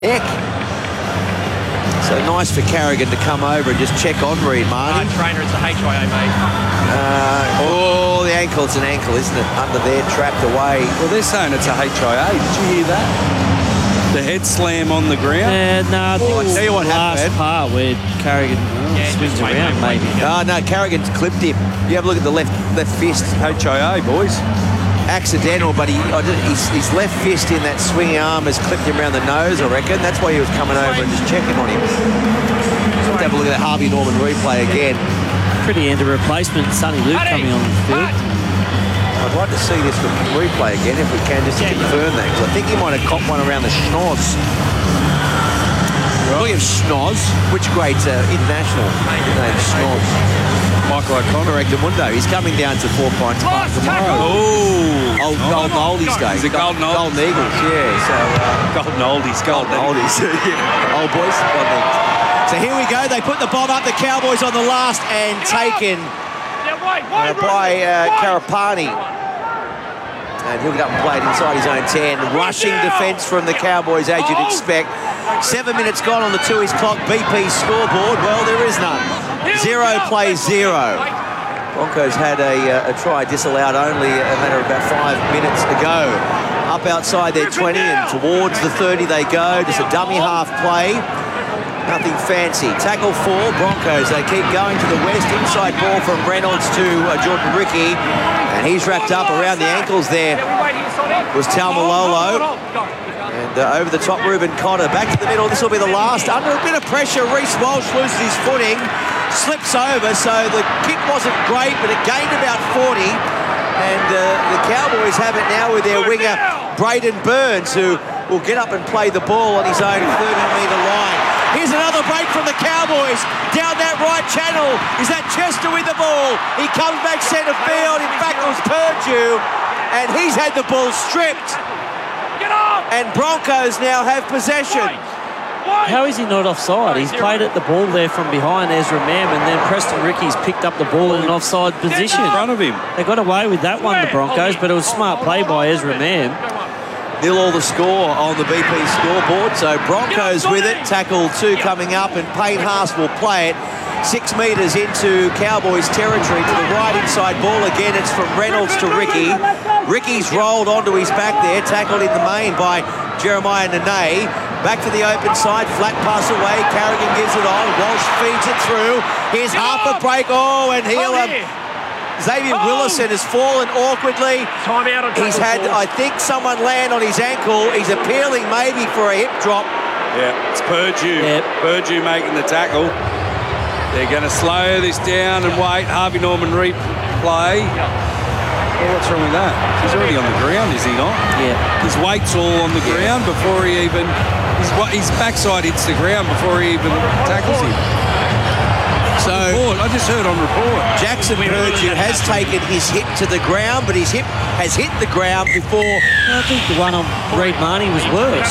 Heck. So nice for Carrigan to come over and just check on Reed Marnie. Trainer, it's a HIA, mate. The ankle. It's an ankle, isn't it? Under there, trapped away. Well, they're saying it's a HIA. Did you hear that? The head slam on the ground? Yeah, no, I think I'll tell you what last happened. part where Carrigan swings around, maybe. No, Carrigan's clipped him. You have a look at the left fist. HIA, boys. Accidental, but his left fist in that swinging arm has clipped him around the nose, I reckon. That's why he was coming over and just checking on him. Let's have a look at that Harvey Norman replay again. Pretty end of replacement. Sonny Luke coming on the field. I'd like to see this replay again if we can, just to confirm that, because I think he might have copped one around the schnoz. Right. Look at schnoz. Which grade international? Name schnoz. Michael O'Connor. Correct, Mundo. He's coming down to 4 points tomorrow. Oh, Old Golden Oldies Day. Is it Golden Oldies? Golden Eagles, yeah. So, Golden Oldies. Golden Oldies. Yeah. Old boys. Golden Eagles. So here we go. They put the bomb up. The Cowboys on the last and taken by Karapani. And he'll get up and play it inside his own 10. Rushing defence from the Cowboys, as you'd expect. 7 minutes gone on the Tooheys clock. BP's scoreboard, well, there is none. 0 plays 0. Broncos had a try disallowed only a matter of about 5 minutes ago. Up outside their 20 and towards the 30 they go. Just a dummy half play. Nothing fancy. Tackle 4, Broncos. They keep going to the west. Inside ball from Reynolds to Jordan Ricky. And he's wrapped up around the ankles there. Was Taumalolo. And over the top, Reuben Cotter. Back to the middle. This will be the last. Under a bit of pressure, Reece Walsh loses his footing. Slips over, so the kick wasn't great, but it gained about 40. And the Cowboys have it now with their winger, Braden Burns, who will get up and play the ball on his own 30-metre line. Here's another break from the Cowboys. Down that right channel. Is that Chester with the ball? He comes back centre field. In fact, it was Purdue. And he's had the ball stripped. And Broncos now have possession. How is he not offside? He's played at the ball there from behind Ezra Mam, and then Preston Ricky's picked up the ball in an offside position. In front of him. They got away with that one, the Broncos, but it was smart play by Ezra Mam. 0-0 the score on the BP scoreboard. So Broncos with it. Tackle 2 coming up, and Payne Haas will play it 6 metres into Cowboys territory to the right inside ball. Again, it's from Reynolds to Ricky. Ricky's rolled onto his back there, tackled in the main by Jeremiah Nene. Back to the open side, flat pass away. Carrigan gives it on. Walsh feeds it through. Here's half a break. And Xavier Willison has fallen awkwardly. He's had, I think, someone land on his ankle. He's appealing maybe for a hip drop. Yeah, it's Purdue. Yep. Purdue making the tackle. They're going to slow this down and wait. Harvey Norman replay. Well, what's wrong with that? He's already on the ground, is he not? Yeah. His weight's all on the ground before he even... His backside hits the ground before he even tackles him. So I just heard on report. Jackson Purdue has taken his hip to the ground, but his hip has hit the ground before. I think the one on Reed Marnie was worse.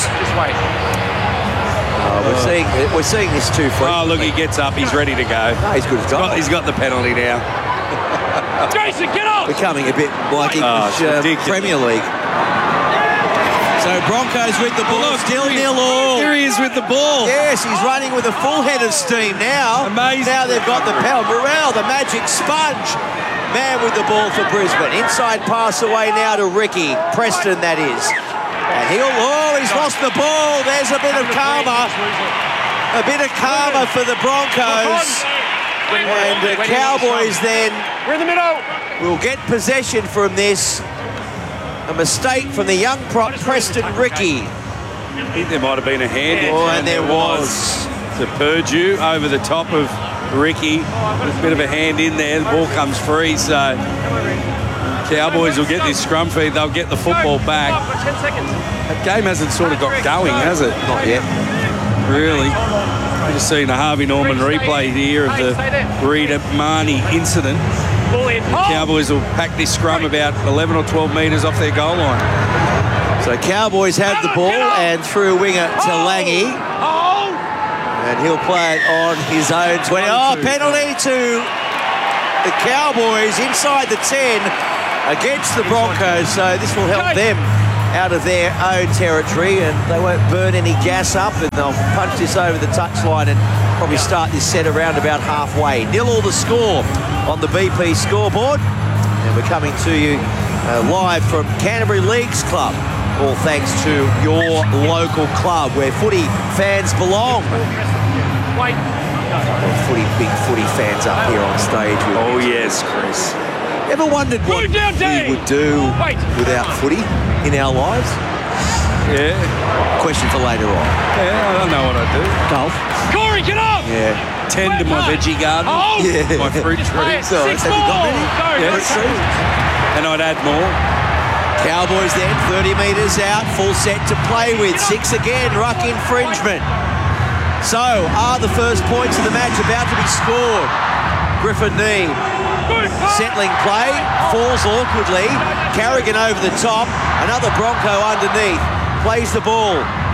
We're seeing this too frequently. Oh, look, he gets up. He's ready to go. No, he's good as gold. He's got the penalty now. Jason, get up! Becoming a bit like English Premier League. So Broncos with the ball, still 0-0. Here he is with the ball. Yes, he's running with a full head of steam now. Amazing. Now they've got the penalty. Morrell, the magic sponge. Man with the ball for Brisbane. Inside pass away now to Ricky. Preston, that is. And he's lost the ball. There's a bit of karma. A bit of karma for the Broncos. And the Cowboys then will get possession from this. A mistake from the young prop, Preston Ricky. I think there might have been a hand. And there was. To Purdue over the top of Ricky. There's a bit of a hand in there. The ball comes free, so Cowboys will get this scrum feed. They'll get the football back. That game hasn't sort of got going, has it? Not yet. Really. I've just seen a Harvey Norman replay here of the Reed Marnie incident. The Cowboys will pack this scrum about 11 or 12 metres off their goal line. So Cowboys have the ball and through winger to Langy. And he'll play it on his own 20. Penalty to the Cowboys inside the 10 against the Broncos. So this will help them out of their own territory, and they won't burn any gas up, and they'll punch this over the touchline and probably start this set around about halfway. 0-0 the score on the BP scoreboard, and we're coming to you live from Canterbury Leagues Club, all thanks to your local club where footy fans belong. Big footy fans up here on stage. Oh, yes, Chris. Ever wondered what we would do without footy in our lives? Yeah. Question for later on. Yeah, I don't know what I'd do. Golf. Corey, get up! Yeah. Tend to my veggie garden, Yeah. my fruit trees. So, have you got many? Yes. And I'd add more. Cowboys then, 30 metres out, full set to play with. 6 again, ruck infringement. So, are the first points of the match about to be scored? Griffin Neame settling play, falls awkwardly. Carrigan over the top, another Bronco underneath, plays the ball.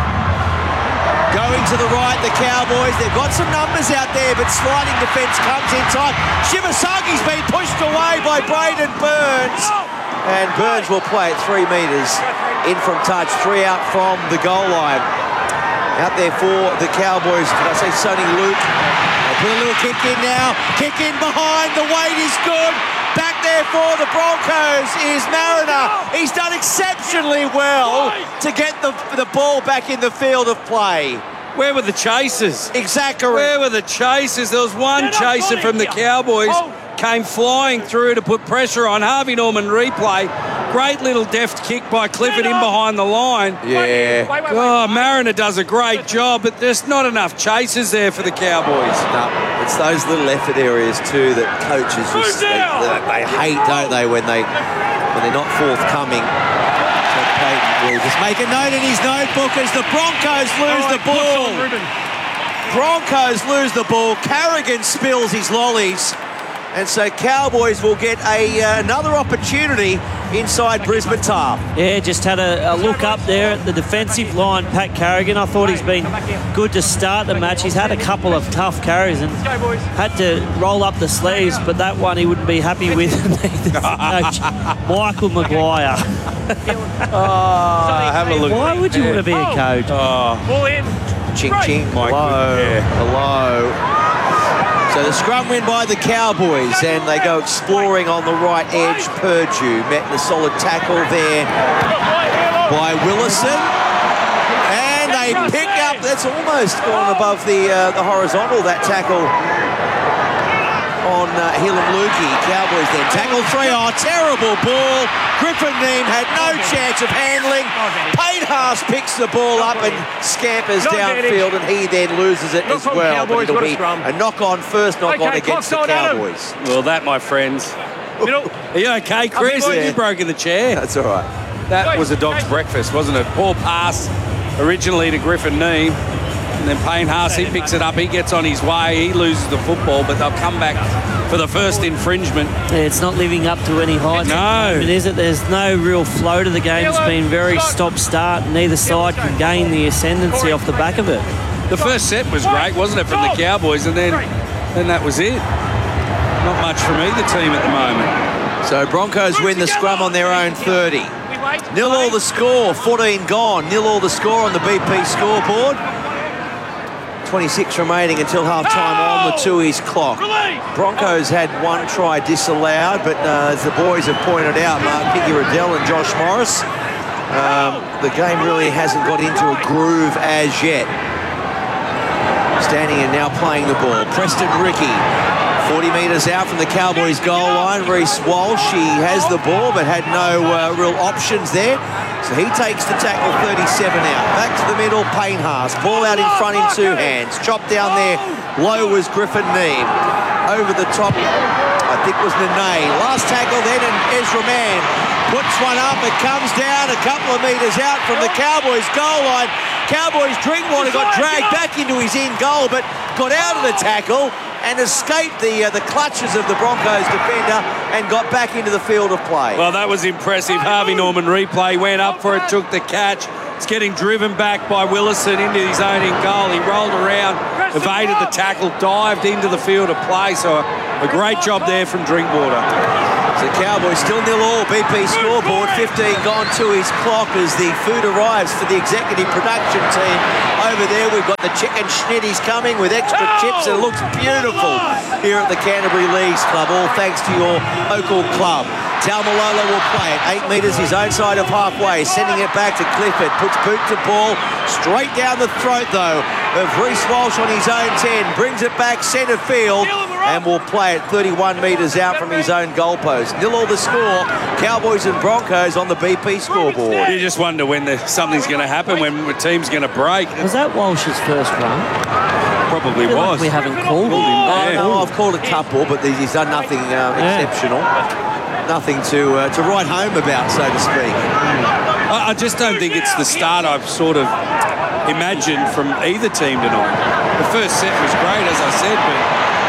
Going to the right, the Cowboys, they've got some numbers out there, but sliding defence comes in time. Shimasagi's been pushed away by Braden Burns. And Burns will play at 3 metres in from touch, 3 out from the goal line. Out there for the Cowboys, did I say Sonny Luke? They put a little kick in now, kick in behind, the weight is good. Back there for the Broncos is Mariner. He's done exceptionally well to get the ball back in the field of play. Where were the chasers? Exactly. Where were the chasers? There was one chaser from the Cowboys, came flying through to put pressure on. Harvey Norman replay. Great little deft kick by Clifford in behind the line. Yeah. Oh, Mariner does a great job, but there's not enough chasers there for the Cowboys. No, it's those little effort areas too that coaches just they hate, don't they, when they're not forthcoming. So Payton will just make a note in his notebook as the Broncos lose the ball. Broncos lose the ball. Carrigan spills his lollies. And so Cowboys will get another opportunity inside Brisbane Tarp. Yeah, just had a look up there at the defensive line, Pat Carrigan. I thought he's been good to start the match. He's had a couple of tough carries and had to roll up the sleeves, but that one he wouldn't be happy with. Coach Michael Maguire. Have a look. Why would you want to be a coach? Ball in. Ching, ching. Michael, Hello. So the scrum win by the Cowboys, and they go exploring on the right edge. Purdue met in a solid tackle there by Willison. And they pick up, that's almost gone above the horizontal, that tackle on Hilam Lukey. Cowboys then tackle 3. Oh, terrible ball. Griffin Neame had no chance of handling. Payne Haas picks the ball up and scampers downfield, and he then loses it as well. But it'll be a knock-on, first knock-on against the Cowboys. Well, that, my friends. Are you okay, Chris? You broke in the chair. That's all right. That was a dog's breakfast, wasn't it? Poor pass originally to Griffin Neame. And then Payne Haas, he picks it up, he gets on his way, he loses the football, but they'll come back for the first infringement. Yeah, it's not living up to any heights. No. Is it? There's no real flow to the game. It's been very stop-start. Neither side can gain the ascendancy off the back of it. The first set was great, wasn't it, from the Cowboys, and then that was it. Not much from either team at the moment. So Broncos win the scrum on their own 30. 0-0 the score, 14 gone. 0-0 the score on the BP scoreboard. 26 remaining until half-time on the Tooheys clock. Broncos had one try disallowed, but as the boys have pointed out, Mark Piggy-Riddell and Josh Morris, the game really hasn't got into a groove as yet. Standing and now playing the ball. Preston Ricky, 40 metres out from the Cowboys' goal line. Reece Walsh, he has the ball, but had no real options there. So he takes the tackle, 37 out. Back to the middle, Payne Haas. Ball out in front in 2 hands. Chopped down there, low was Griffin Neame. Over the top, I think was Nene. Last tackle then, and Ezra Mann puts one up. It comes down a couple of metres out from the Cowboys' goal line. Cowboys' Drinkwater got dragged back into his in goal, but got out of the tackle and escaped the clutches of the Broncos defender and got back into the field of play. Well, that was impressive. Harvey Norman replay, went up for it, took the catch. It's getting driven back by Willison into his own in goal. He rolled around, evaded the tackle, dived into the field of play. So A great job there from Drinkwater. So Cowboys still 0-0. BP scoreboard, 15 gone to his clock as the food arrives for the executive production team. Over there we've got the chicken schnitties coming with extra chips. It looks beautiful here at the Canterbury Leagues Club, all thanks to your local club. Taumalolo will play it, 8 metres his own side of halfway, sending it back to Clifford, puts boot to ball, straight down the throat though of Reece Walsh on his own 10, brings it back centre field and will play it 31 metres out from his own goalpost. 0-0 the score, Cowboys and Broncos on the BP scoreboard. You just wonder when something's going to happen, when the team's going to break. Was that Walsh's first run? Probably Like was. we haven't called him. Oh, no, I've called a couple, but he's done nothing exceptional. Nothing to write home about, so to speak. I just don't think it's the start I've sort of imagined from either team tonight. The first set was great, as I said, but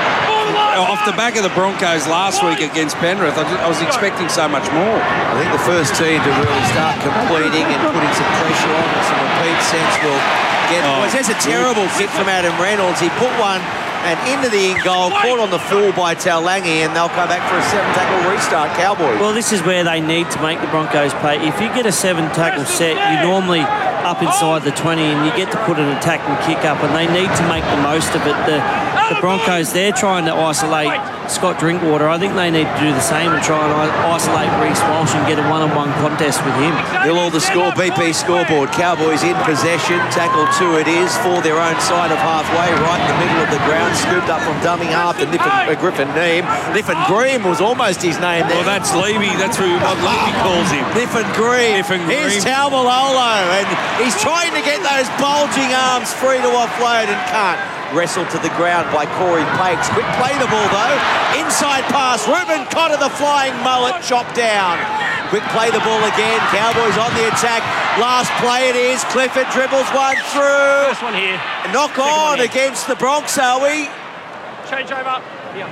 off the back of the Broncos last week against Penrith, I was expecting so much more. I think the first team to really start completing and putting some pressure on and some repeat sets will get... There's a terrible kick from Adam Reynolds. He put one and into the in-goal, caught on the full by Taulangi, and they'll come back for a 7-tackle restart, Cowboys. Well, this is where they need to make the Broncos pay. If you get a 7-tackle set, you're normally up inside the 20 and you get to put an attacking kick up, and they need to make the most of it. The Broncos, they're trying to isolate Scott Drinkwater. I think they need to do the same and try and isolate Reece Walsh and get a one-on-one contest with him. 0-0 the score, BP scoreboard. Cowboys in possession. Tackle 2 it is for their own side of halfway, right in the middle of the ground. Scooped up from dummy half to Griffin Neem. Griffin Green was almost his name there. Well, that's Levy. That's what Levy calls him. Griffin Green. Here's Taumalolo, and he's trying to get those bulging arms free to offload and can't. Wrestled to the ground by Corey Pakes. Quick play the ball though. Inside pass. Ruben Cotter, the flying mullet, chopped down. Quick play the ball again. Cowboys on the attack. Last play it is. Clifford dribbles one through. First one here. Knock on against the Bronx, are we? Change over. Yeah.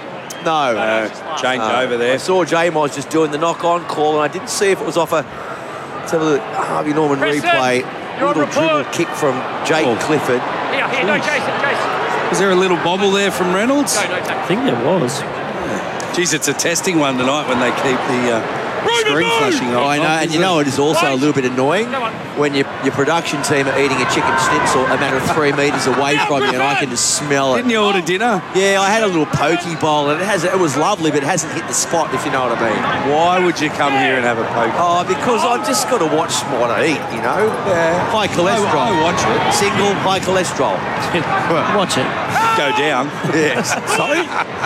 No. Change over there. I saw J-Moz just doing the knock-on call, and I didn't see if it was off a... Let's have a look. Harvey Norman replay. Little dribble kick from Jake Clifford. Here, no, Jason. Was there a little bobble there from Reynolds? No, I think there was. Geez, it's a testing one tonight when they keep the screen flashing on. I know, and you know it is also a little bit annoying when your production team are eating a chicken schnitzel a matter of 3 metres away from you, and I can just smell it. Didn't you order dinner? Yeah, I had a little poke bowl, and it was lovely, but it hasn't hit the spot, if you know what I mean. Why would you come here and have a poke? Oh, because I've just got to watch what I eat, you know? Yeah. High cholesterol. I watch it. Single high cholesterol. Watch it. Go down. Yes. Sorry?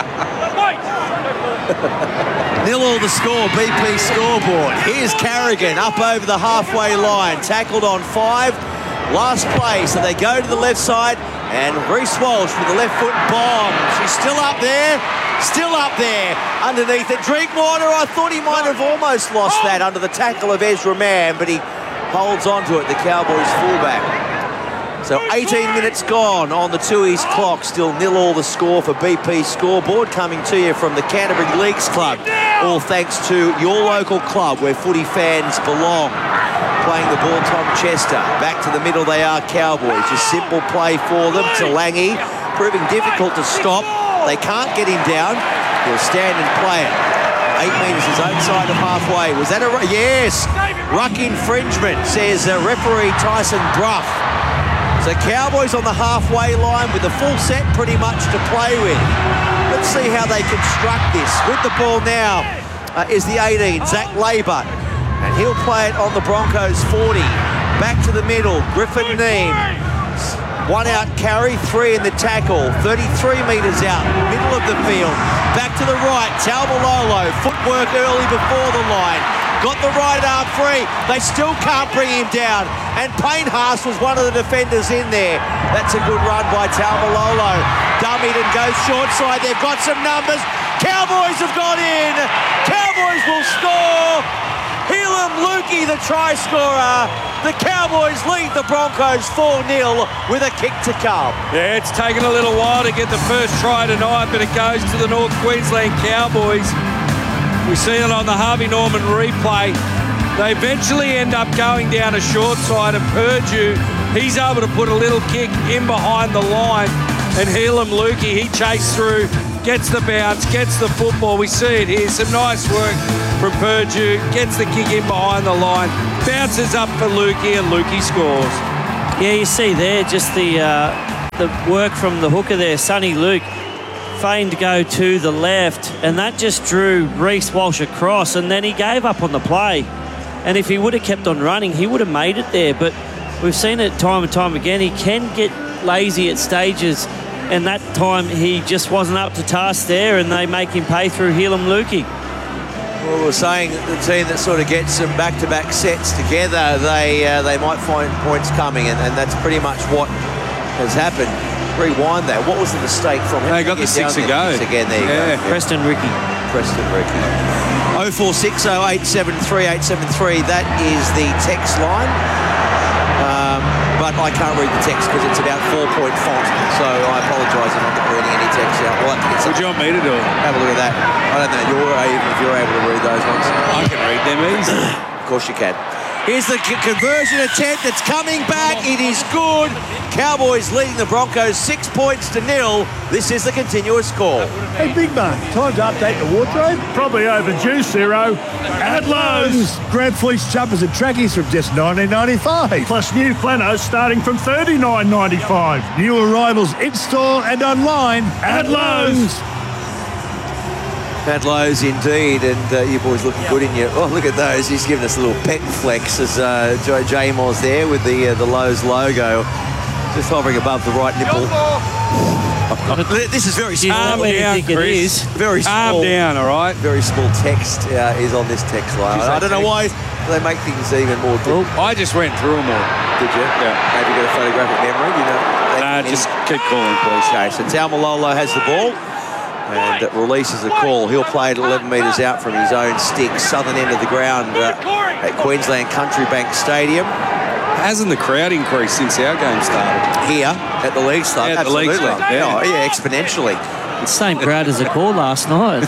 0-0 the score, BP scoreboard. Here's Carrigan up over the halfway line, tackled on 5. Last play, so they go to the left side, and Reece Walsh with the left foot bomb. She's still up there underneath it. Drinkwater, I thought he might have almost lost that under the tackle of Ezra Mann, but he holds on to it, the Cowboys fullback. So 18 minutes gone on the Tooheys clock. Still 0-0 the score for BP scoreboard, coming to you from the Canterbury Leagues Club. All thanks to your local club where footy fans belong. Playing the ball, Tom Chester. Back to the middle they are, Cowboys. A simple play for them. Talangi proving difficult to stop. They can't get him down. He'll stand and play it. 8 metres his own side of halfway. Was that a... Yes! Ruck infringement, says referee Tyson Bruff. So Cowboys on the halfway line with the full set pretty much to play with. Let's see how they construct this. With the ball now is the 18, Zach Labour. And he'll play it on the Broncos 40. Back to the middle, Griffin Neem. 1 out carry, 3 in the tackle. 33 metres out, middle of the field. Back to the right, Taumalolo. Footwork early before the line. Got the right arm free. They still can't bring him down. And Payne Haas was one of the defenders in there. That's a good run by Taumalolo. Dummied and goes short side. They've got some numbers. Cowboys have got in. Cowboys will score. Helam Lukey, the try scorer. The Cowboys lead the Broncos 4-0 with a kick to come. Yeah, it's taken a little while to get the first try tonight, but it goes to the North Queensland Cowboys. We see it on the Harvey Norman replay. They eventually end up going down a short side, and Purdue, he's able to put a little kick in behind the line. And Helam Lukey, he chased through, gets the bounce, gets the football. We see it here. Some nice work from Purdue. Gets the kick in behind the line. Bounces up for Lukey, and Lukey scores. Yeah, you see there just the work from the hooker there, Sonny Luke. Feigned to go to the left, and that just drew Reece Walsh across, and then he gave up on the play. And if he would have kept on running, he would have made it there. But we've seen it time and time again. He can get lazy at stages, and that time he just wasn't up to task there, and they make him pay through Helam Lukey. Well, we're saying that the team that sort of gets some back-to-back sets together, they might find points coming, and that's pretty much what has happened. Rewind that. What was the mistake from him? They got the 6 to go. Again, there you go. Yeah. Preston Ricky. 0460873873. That is the text line. But I can't read the text because it's about 4-point font. So I apologise if I'm not reading any text out. Would you want me to do it? Have a look at that. I don't know if you're able to read those ones. I can read them easily. Of course you can. Here's the conversion attempt that's coming back. It is good. Cowboys leading the Broncos 6 points to 0. This is the continuous score. Hey, Big Man, time to update the wardrobe? Probably overdue, Ciro. At Lowe's. Grab fleece jumpers and trackies from just $19.95. Plus new planos starting from $39.95. New arrivals in-store and online at Lowe's. At Lowe's indeed, and you boys looking good in your... Oh, look at those. He's giving us a little pec flex as J Moz there with the Lowe's logo just hovering above the right nipple. This is very small. Calm down, Chris. Very small. Calm down, all right? Very small text is on this text line. I don't know why they make things even more difficult. I just went through them all. Did you? Yeah. Have you got a photographic memory? You know. Nah, just keep calling, please. Okay, so Taumalolo has the ball. And releases a call. He'll play it 11 metres out from his own stick, southern end of the ground at Queensland Country Bank Stadium. Hasn't the crowd increased since our game started? Here at the league start, yeah, absolutely. The league start, yeah. Oh, yeah, exponentially. The same crowd as the call last night.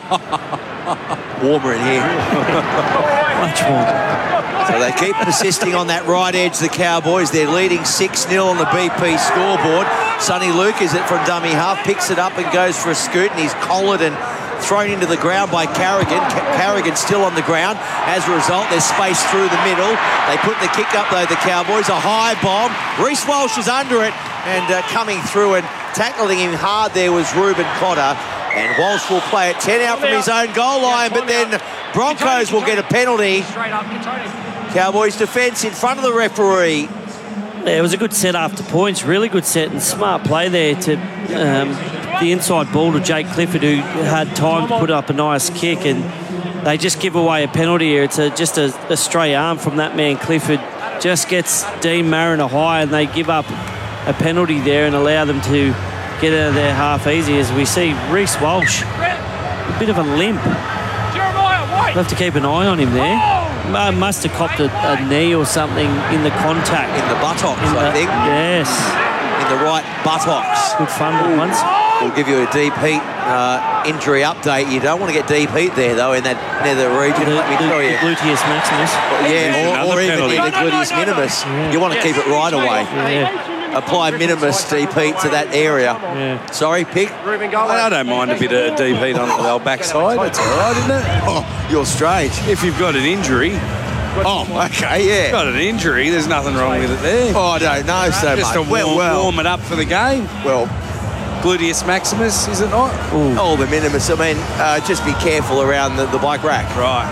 Warmer in here. Much more. So they keep persisting on that right edge, the Cowboys. They're leading 6-0 on the BP scoreboard. Sonny Luke is it from dummy half, picks it up and goes for a scoot, and he's collared and thrown into the ground by Carrigan. Carrigan still on the ground. As a result, there's space through the middle. They put the kick up, though, the Cowboys. A high bomb. Reece Walsh is under it, and coming through and tackling him hard there was Reuben Cotter. And Walsh will play it 10 out from his own goal line, but then Broncos will get a penalty. Cowboys defence in front of the referee. Yeah, it was a good set after points, really good set and smart play there to the inside ball to Jake Clifford, who had time to put up a nice kick, and they just give away a penalty here. It's just a stray arm from that man Clifford. Just gets Dean Mariner high, and they give up a penalty there and allow them to get out of there half easy. As we see Reece Walsh, a bit of a limp. We'll have to keep an eye on him there. Must have copped a knee or something in the contact. In the buttocks, I think. Yes. In the right buttocks. Good fun for once. We'll give you a deep heat injury update. You don't want to get deep heat there, though, in that nether region. Let me tell you. The gluteus maximus. Or even the gluteus minimus. Yeah. You want to keep it right away. Yeah. Apply minimus deep heat to that area. Yeah. Sorry, Pig? I don't mind a bit of deep heat on the old backside. It's all right, isn't it? Oh, you're strange. If you've got an injury, Oh, okay, yeah. got an injury, there's nothing wrong with it there. Oh, I don't know so Just much. to warm it up for the game. Well, Gluteus maximus, is it not? oh, the minimus. I mean, just be careful around the bike rack. Right.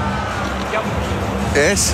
Yes.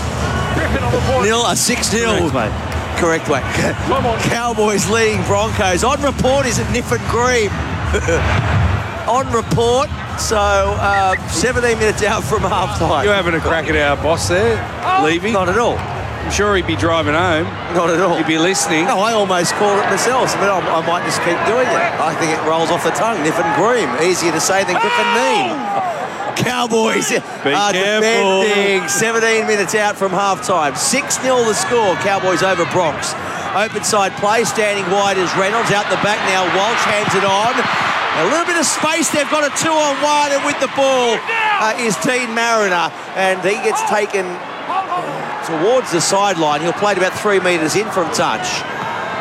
6-0. Correct, mate. Correct way. Cowboys leading Broncos. On report is at Niffen Green. On report. So 17 minutes out from halftime. You having a crack at our boss there, Levy? Not at all. I'm sure he'd be driving home. Not at all. He'd be listening. No, I almost called it myself. But I might just keep doing it. I think it rolls off the tongue. Niffen Green. Easier to say than Griffin Mean. Cowboys are defending. 17 minutes out from halftime. 6-0 the score. Cowboys over Bronx. Open side play. Standing wide is Reynolds. Out the back now. Walsh hands it on. A little bit of space. They've got a 2-on-1, and with the ball is Dean Mariner, and he gets taken towards the sideline. He'll play it about 3 metres in from touch.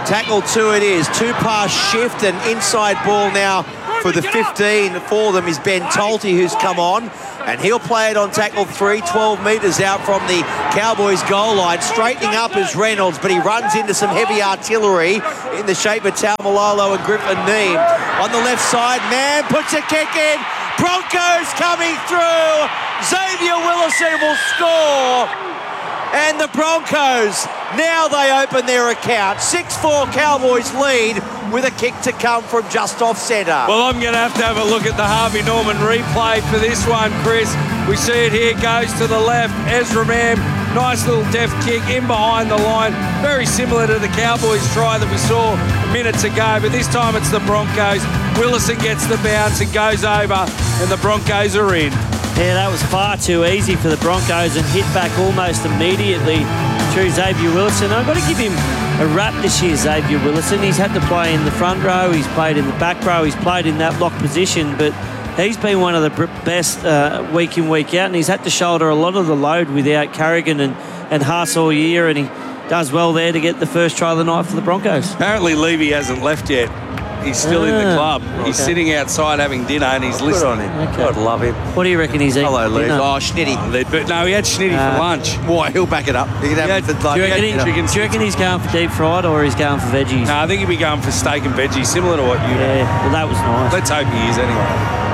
Tackle 2 it is. 2-pass shift and inside ball now for the 15 for them is Ben Tolte, who's come on. And he'll play it on tackle 3, 12 metres out from the Cowboys goal line. Straightening up is Reynolds, but he runs into some heavy artillery in the shape of Taumalolo and Griffin Neame. On the left side, Mann puts a kick in. Broncos coming through. Xavier Willison will score. And the Broncos, now they open their account. 6-4 Cowboys lead with a kick to come from just off centre. Well, I'm going to have a look at the Harvey Norman replay for this one, Chris. We see it here, goes to the left. Ezra Mam, nice little deft kick in behind the line. Very similar to the Cowboys try that we saw minutes ago, but this time it's the Broncos. Willison gets the bounce and goes over, and the Broncos are in. Yeah, that was far too easy for the Broncos and hit back almost immediately through Xavier Willison. I've got to give him a rap this year, Xavier Willison. He's had to play in the front row, he's played in the back row, he's played in that lock position, but he's been one of the best week in, week out, and he's had to shoulder a lot of the load without Carrigan and Haas all year, and he does well there to get the first try of the night for the Broncos. Apparently Levy hasn't left yet. He's still in the club. He's sitting outside having dinner and he's listening. Good on him. God love him. What do you reckon he's eating? Hello, Lee. Oh, Schnitty. No, he had Schnitty for lunch. Why? He'll back it up. He can have it for lunch. Do you reckon he's going for deep fried or he's going for veggies? No, I think he'll be going for steak and veggies, similar to what you Yeah, well, that was nice. Let's hope he is anyway.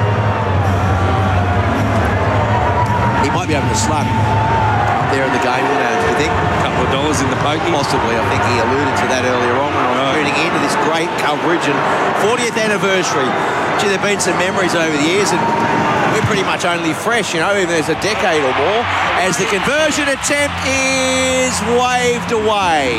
He might be having a slug there in the game, do you think? Couple of dollars in the pokey. Possibly. I think he alluded to that earlier on when I was tuning into this great coverage and 40th anniversary. Gee, there have been some memories over the years, and we're pretty much only fresh, even though there's a decade or more, as the conversion attempt is waved away.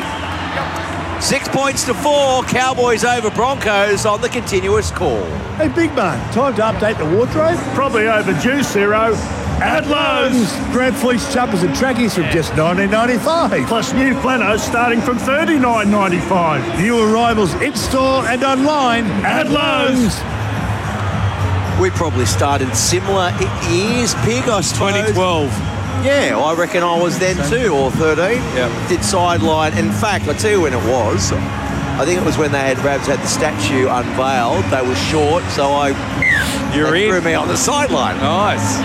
6 points to 4, Cowboys over Broncos on the continuous call. Hey, big man, time to update the wardrobe? Probably overdue, Ciro. At Lowe's. Grand Fleece jumpers and trackies from just $19.95. Plus new flannels starting from $39.95. New arrivals in-store and online At Lowe's. We probably started similar years, Pig, I suppose. 2012. Yeah, I reckon I was then too, or 13. Yeah. Did sideline. In fact, I'll tell you when it was. I think it was when Rabs had the statue unveiled. They were short, so they threw me on the sideline. Nice.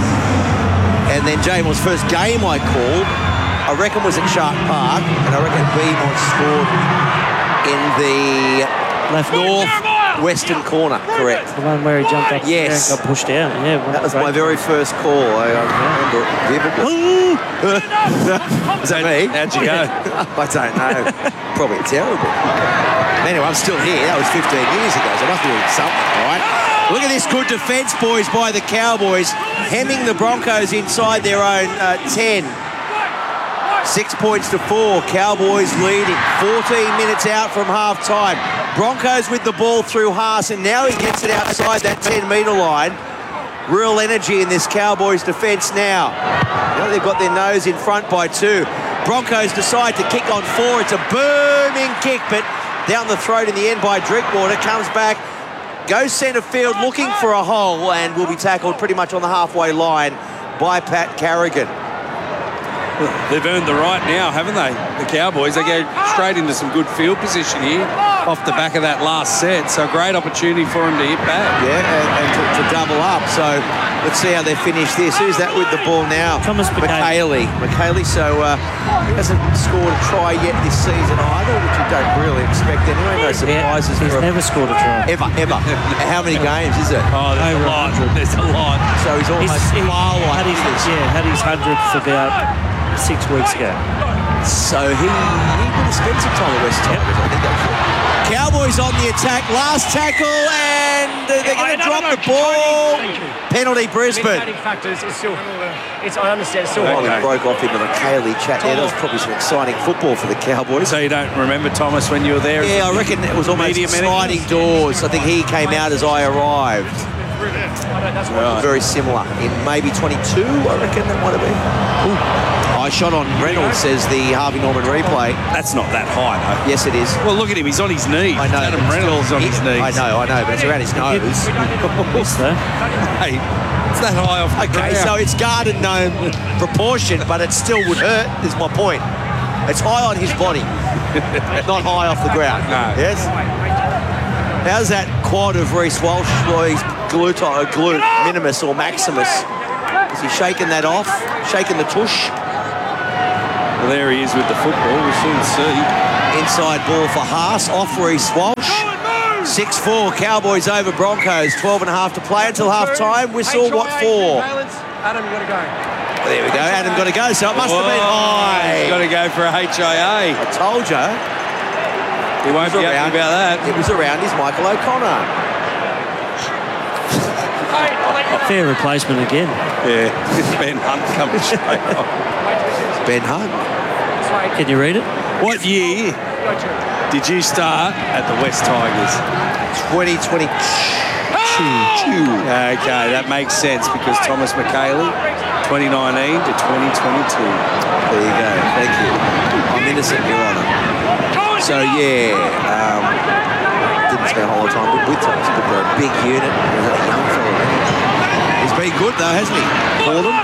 And then Jamal's first game I called, I reckon was at Shark Park, and I reckon Beamont scored in the Left north-western corner, correct. The one where he jumped up Yes. and got pushed out. Yeah, That was my very first call. I remember it vividly. Was that me? How'd you go? I don't know. Probably terrible. Anyway, I'm still here. That was 15 years ago, so I must be doing something, all right? Look at this good defence, boys, by the Cowboys, hemming the Broncos inside their own 10. 6 points to 4, Cowboys leading. 14 minutes out from half-time. Broncos with the ball through Haas, and now he gets it outside that 10-metre line. Real energy in this Cowboys defence now. They've got their nose in front by 2. Broncos decide to kick on 4. It's a booming kick, but down the throat in the end by Drinkwater. Comes back, goes centre field looking for a hole, and will be tackled pretty much on the halfway line by Pat Carrigan. They've earned the right now, haven't they? The Cowboys. They go straight into some good field position here off the back of that last set. So a great opportunity for them to hit back. Yeah, and to double up. So let's see how they finish this. Who's that with the ball now? Thomas McHaley. So he hasn't scored a try yet this season either, which you don't really expect anyway. No surprises. He's never scored a try. Ever. How many games is it? Oh, there's a lot. There's a lot. So he's almost far like had his 100th about 6 weeks ago. So he would have spent some time at West Tigers, I think that's it. Cowboys on the attack, last tackle, and they're going to drop the ball. Penalty, Brisbane. Factors is still, I understand, it's still We broke off into the Cayley chat there. That was probably some exciting football for the Cowboys. So you don't remember, Thomas, when you were there? Yeah, I reckon it was almost sliding doors. I think he came out as I arrived. Very similar. In maybe 22, I reckon that might have been. I shot on Reynolds, says the Harvey Norman replay. That's not that high, though. Yes, it is. Well, look at him. He's on his knees. I know. Adam Reynolds on his knees. I know, but it's around his nose. Hey, it's that high off the Okay, ground. so it's garden gnome proportion, but it still would hurt, is my point. It's high on his body. Not high off the ground. No. Yes? How's that quad of Reece Walsh? Well, he's glute minimus or maximus. Is he shaking that off? Shaking the tush? Well, there he is with the football. We'll soon see. Inside ball for Haas. Off Reece Walsh. 6-4. Cowboys over Broncos. 12.5 to play until half-time. Whistle, what for? Adam, you got to go. There we go. Adam got to go, so it must have been high. He's got to go for a HIA. I told you. He won't be happy about that. It was around his Michael O'Connor. Fair replacement again. Yeah, Ben Hunt coming straight off. Ben Hunt. Can you read it? What year did you start at the West Tigers? 2022. Okay, that makes sense because Thomas McKaylee, 2019 to 2022. There you go. Thank you. I'm innocent, Your Honour. So, yeah, didn't spend a whole lot of time with Thomas, but they're a big unit. Young fella. He's been good, though, hasn't he? For them.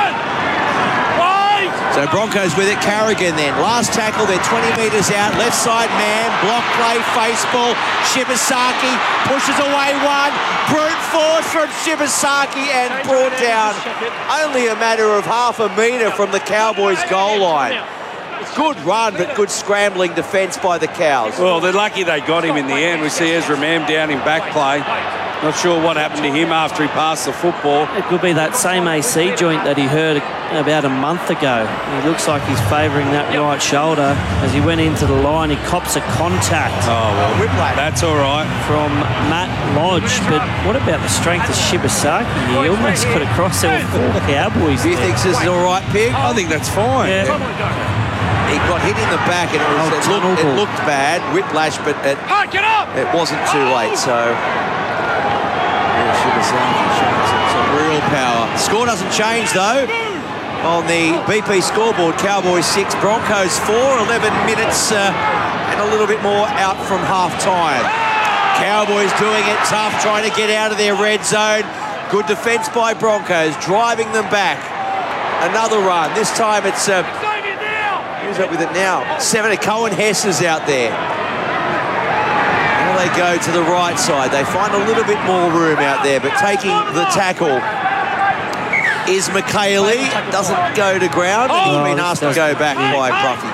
So Broncos with it. Carrigan then. Last tackle. They're 20 metres out. Left side man. Block play. Face ball. Shibasaki pushes away one. Brute force from Shibasaki and brought down only a matter of half a metre from the Cowboys' goal line. Good run, but good scrambling defence by the Cows. Well, they're lucky they got him in the end. We see Ezra Mam down in back play. Not sure what happened to him after he passed the football. It could be that same AC joint that he hurt about a month ago. He looks like he's favouring that right shoulder. As he went into the line, he cops a contact. Oh, well, that's all right. From Matt Lodge. But what about the strength of Shibasaki? He almost got across there with 4 Cowboys. Do you think this is all right, Pig? I think that's fine. Yeah. He got hit in the back and it looked bad. Whiplash, but it wasn't too late, so... Shibasaki shows some real power. Score doesn't change, though. On the BP scoreboard, Cowboys 6, Broncos 4, 11 minutes and a little bit more out from half-time. Cowboys doing it tough, trying to get out of their red zone. Good defence by Broncos, driving them back. Another run. This time it's... who's up with it now? 7 of Cohen Hess is out there. Now they go to the right side. They find a little bit more room out there, but taking the tackle is McKaylee. Doesn't go to ground, and he's been asked to go back by Bruffy.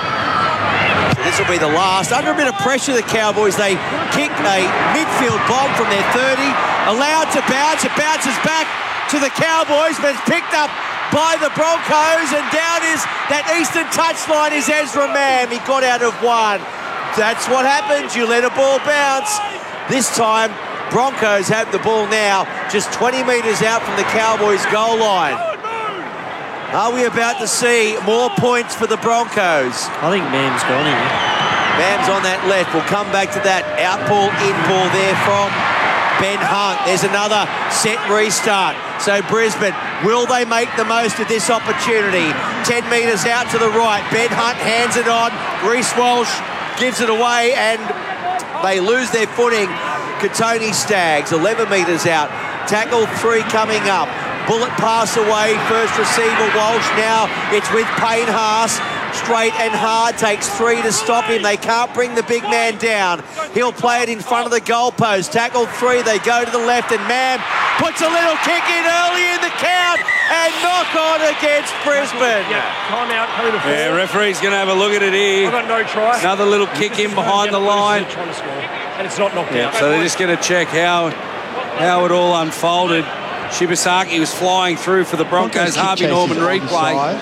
So this will be the last. Under a bit of pressure, the Cowboys, they kick a midfield bomb from their 30, allowed to bounce. It bounces back to the Cowboys, but it's picked up by the Broncos, and down is that eastern touchline is Ezra Mam. He got out of one. That's what happens. You let a ball bounce. This time, Broncos have the ball now, just 20 metres out from the Cowboys' goal line. Are we about to see more points for the Broncos? I think Mam's gone here. Mam's on that left. We'll come back to that. Out ball, in ball there from Ben Hunt. There's another set restart. So Brisbane, will they make the most of this opportunity? 10 metres out to the right. Ben Hunt hands it on. Reece Walsh gives it away and they lose their footing. Katoni Staggs, 11 metres out. Tackle 3 coming up. Bullet pass away. First receiver Walsh. Now it's with Payne Haas. Straight and hard. Takes 3 to stop him. They can't bring the big man down. He'll play it in front of the goalpost. Tackle 3. They go to the left and Mam puts a little kick in early in the count and knock on against Brisbane. Time out. Yeah, referee's going to have a look at it here. I've got no try. Another little kick in behind the line. Trying to score, and it's not knocked out. So they're just going to check how it all unfolded. Shibasaki was flying through for the Broncos. Harvey Norman replay.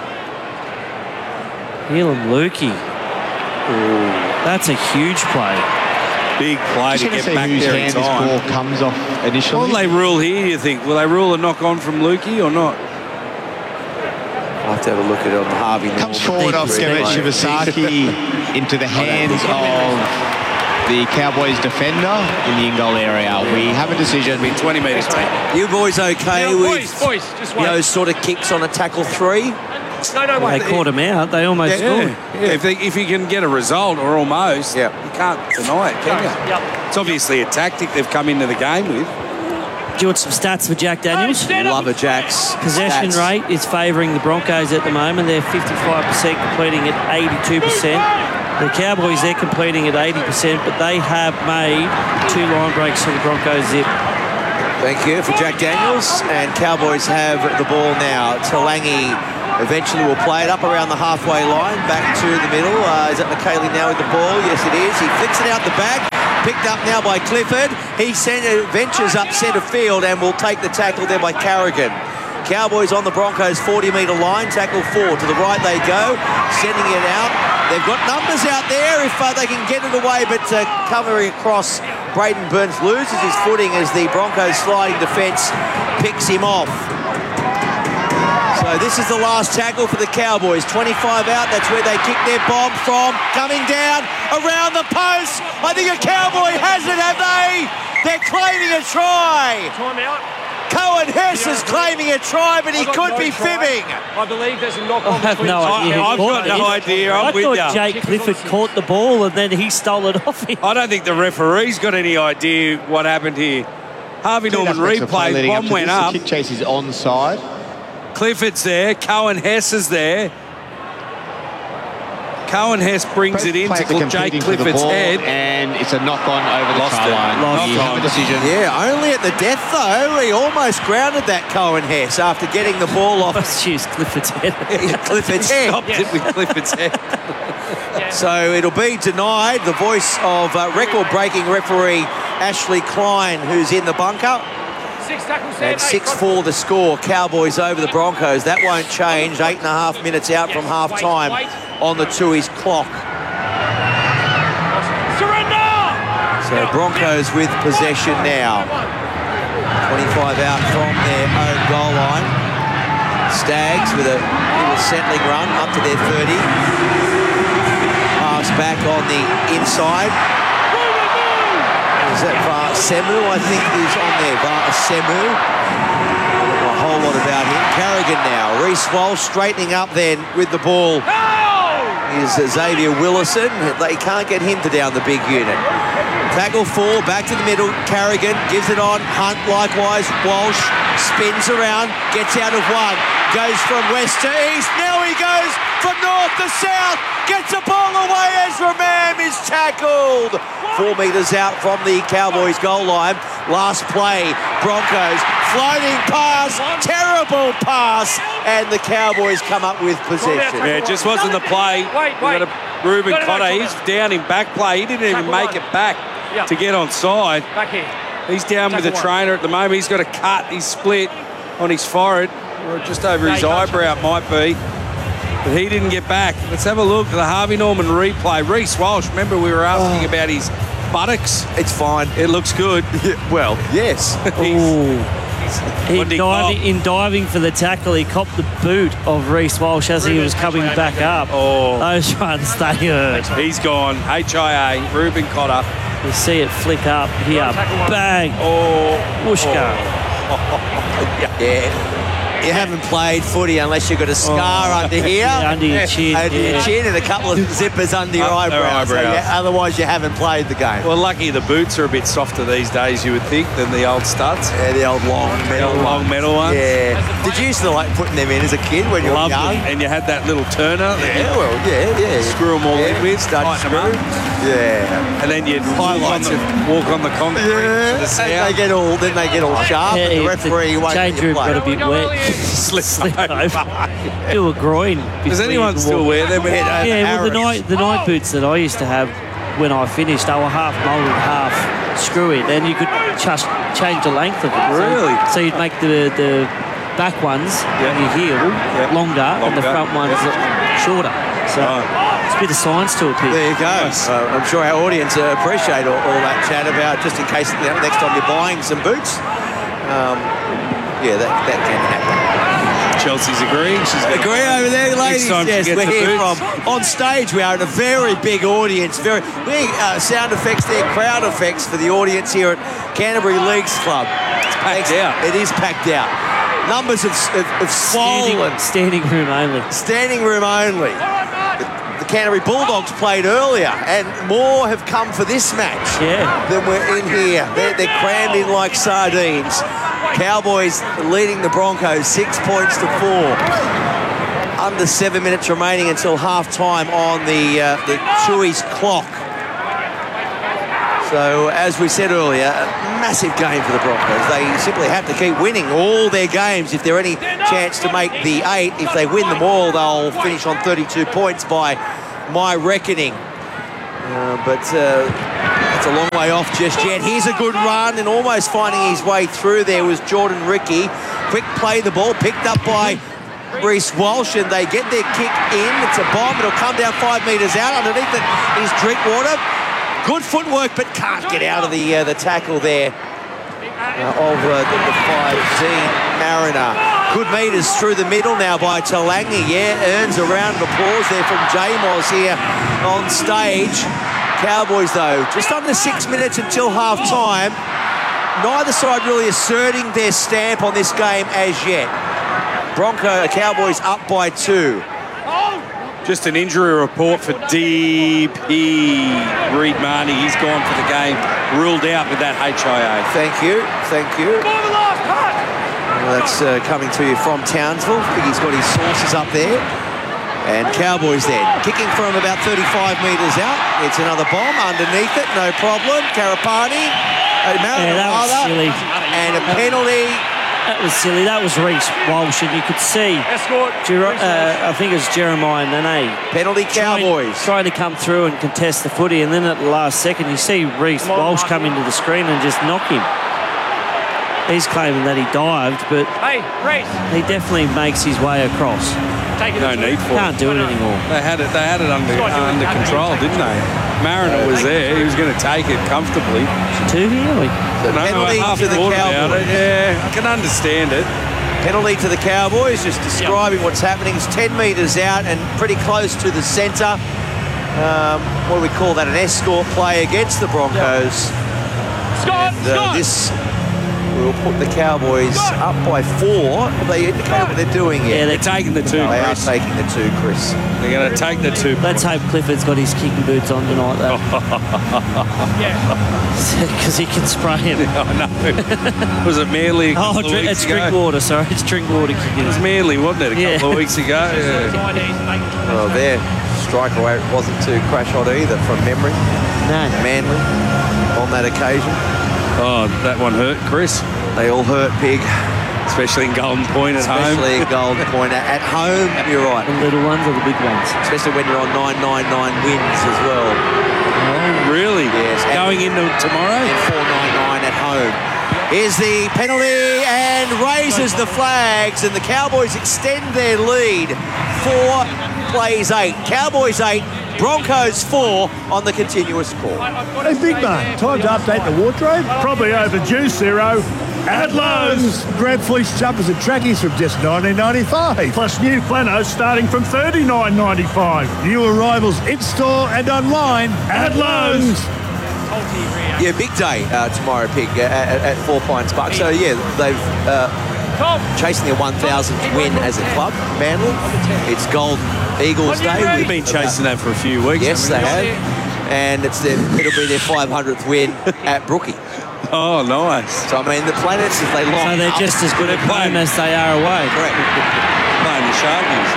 Elam Lukey. That's a huge play. Big play to get back there in time. Ball comes off initially. What will they rule here, you think? Will they rule a knock on from Lukey or not? I'll have to have a look at it on Harvey Norman. Comes forward off Shibasaki into the hands of the Cowboys defender in the in-goal area. We have a decision. 20 metres. You boys okay with boys, just wait. those sort of kicks on a tackle 3? No, They caught him out. They almost scored. Yeah. If you can get a result or almost, you can't deny it, can you? Yep. It's obviously a tactic they've come into the game with. Do you want some stats for Jack Daniels? Love a Jack's Possession stats. rate is favouring the Broncos at the moment. They're 55%, completing at 82%. The Cowboys, they're completing at 80%, but they have made 2 line breaks for the Broncos zip. Thank you for Jack Daniels. And Cowboys have the ball now. Talangi eventually will play it up around the halfway line, back to the middle. Is that McKaylee now with the ball? Yes, it is. He flicks it out the back. Picked up now by Clifford. He ventures up centre field and will take the tackle there by Carrigan. Cowboys on the Broncos 40-metre line. Tackle 4. To the right they go. Sending it out. They've got numbers out there if they can get it away, but covering across, Braden Burns loses his footing as the Broncos sliding defence picks him off. So this is the last tackle for the Cowboys. 25 out, that's where they kick their bomb from. Coming down around the post. I think a Cowboy has it, have they? They're claiming a try. Time out. Cohen Hess is claiming a try, but he could be fibbing. I believe there's a knock-on. I have no idea. I've got no idea. I'm with I thought you. Jake Clifford caught the ball and then he stole it off him. I don't think the referee's got any idea what happened here. Harvey Norman replay, bomb went up. The kick chase is onside. Clifford's there. Cohen Hess is there. Cohen Hess brings it in to Jake Clifford's head. And it's a knock-on over the Lost try it. line. Lost You it. have a decision. Yeah, only at the death though. He almost grounded that Cohen Hess after getting the ball off Let's use Clifford's head. Clifford's head. Stopped it with Clifford's head. So it'll be denied. The voice of record-breaking referee Ashley Klein, who's in the bunker. 6 tackles, And 6-4 the score. Cowboys over the Broncos. That won't change. 8.5 minutes out from half-time on the Tooheys clock. Surrender! So Broncos with possession now. 25 out from their own goal line. Stags with a little settling run up to their 30. Pass back on the inside. Is that Semu? I think is on there. Semu. A whole lot about him. Carrigan now. Reece Walsh straightening up then with the ball. Is Xavier Willison. They can't get him to down the big unit. Tackle 4, back to the middle. Carrigan gives it on. Hunt likewise. Walsh spins around, gets out of one, goes from west to east. Now he goes from north to south. Gets the ball away. Ezra Mam is tackled. 4 metres out from the Cowboys goal line. Last play. Broncos floating pass. Terrible pass. And the Cowboys come up with possession. Yeah, it just wasn't the play. Wait. You got Ruben Cotter, he's down in back play. He didn't even make it back to get onside. Back here. He's down with the trainer at the moment. He's got a cut. He's split on his forehead, or just over his eyebrow it might be. But he didn't get back. Let's have a look at the Harvey Norman replay. Reece Walsh, remember we were asking about his buttocks? It's fine. It looks good. Well, yes. In diving for the tackle, he copped the boot of Reece Walsh as he was coming back up. Oh. Those runs, they hurt. He's gone. HIA, Ruben Cotter. You see it flick up here. Bang. Oh. Whooshka. Yeah. You haven't played footy unless you've got a scar under here. Yeah, under your chin. Under your chin and a couple of zippers under your eyebrows. So otherwise, you haven't played the game. Well, lucky the boots are a bit softer these days, you would think, than the old studs. Yeah, the old long metal ones. Yeah. Did you used to like putting them in as a kid when you were young? Them. And you had that little turner. Yeah, well, yeah. Screw them all in with, tighten them up. Yeah. And then you'd walk on the concrete. Yeah. Then they get all sharp. Yeah, and the referee won't change room got a bit wet. Slip over. Do a groin. Does anyone still wear them? Yeah, well, the night boots that I used to have when I finished, they were half moulded, half screwy. Then you could just change the length of it. Really? So you'd make the back ones on your heel longer and the front ones shorter. So it's a bit of science to it, Pete. There you go. I'm sure our audience appreciate all that chat about, just in case next time you're buying some boots. Yeah, that can happen. Chelsea's agreeing. She's agree over there, ladies. Yes, we're here boots. from on stage. We are in a very big audience. Very sound effects there, crowd effects for the audience here at Canterbury Leagues Club. It's packed out. It is packed out. Numbers of swollen. Standing room only. Standing room only. The Canterbury Bulldogs played earlier, and more have come for this match than we're in here. They're crammed in like sardines. Cowboys leading the Broncos 6 points to 4. under 7 minutes remaining until half-time on the Chewy's clock. So, as we said earlier, a massive game for the Broncos. They simply have to keep winning all their games if they're any chance to make the 8. If they win them all, they'll finish on 32 points by my reckoning. But it's a long way off just yet. Here's a good run, and almost finding his way through there was Jordan Ricky. Quick play the ball, picked up by Reece Walsh, and they get their kick in. It's a bomb. It'll come down 5 metres out. Underneath it is Drinkwater. Good footwork, but can't get out of the tackle there of the 5-team Mariner. Good metres through the middle now by Talangi. Yeah, earns a round of applause there from J-Moz here on stage. Cowboys, though, just under 6 minutes until half-time. Neither side really asserting their stamp on this game as yet. Cowboys up by 2. Just an injury report for DP Reed Marnie. He's gone for the game, ruled out with that HIA. Thank you. Well, that's coming to you from Townsville. I think he's got his sources up there. And Cowboys then, kicking from about 35 metres out. It's another bomb underneath it, no problem. Karapani, that was silly. And a penalty. That was silly. That was Reece Walsh, and you could see, I think it was Jeremiah Nene. Penalty Cowboys. Trying to come through and contest the footy, and then at the last second, you see Reece Walsh come into the screen and just knock him. He's claiming that he dived, but he definitely makes his way across. No need for it. Can't do it anymore. They had it under control, didn't they? Mariner was there. He was going to take it comfortably. Two here? Penalty to the Cowboys. Yeah, I can understand it. Penalty to the Cowboys, just describing what's happening. It's 10 metres out and pretty close to the centre. What do we call that? An escort play against the Broncos. This will put the Cowboys up by 4. Have they indicated what they're doing yet? Yeah, They're taking the 2, They are Chris. taking the 2, Chris. They're going to take the 2. Let's hope Clifford's got his kicking boots on tonight, though. Because he can spray him. I know. Was it Manly a couple of weeks it's ago? Drinkwater, sorry. It's Drinkwater kicking. It was Manly, wasn't it, a couple of weeks ago? Yeah. Oh, their strike rate wasn't too crash hot either from memory. No. Manly on that occasion. Oh, that one hurt, Chris. They all hurt, Pig. Especially in Golden Point at home. Especially in Golden Point. At home, you're right. The little ones or the big ones? Especially when you're on 999 wins as well. Oh, really? Yes. Going into tomorrow? And 499 at home. Here's the penalty and raises the flags, and the Cowboys extend their lead. 4 plays 8. Cowboys 8, Broncos 4 on the continuous score. Hey, big man, time to update the wardrobe. Probably overdue, Ciro. At Lowe's. Grab fleece jumpers and trackies from just $19.95. Plus new flannels starting from $39.95. New arrivals in-store and online At Lowe's. Yeah, big day tomorrow, Pig, at 4 Pines Park. So, yeah, they've chasing their 1,000th win as a club, Manly. It's Golden Eagles Day. We've been chasing that for a few weeks. Yes, they have. And it'll be their 500th win at Brookie. Oh, nice. So, I mean, the planets, if they line So they're up, just as good at home as they are away. correct. Playing the Sharkies.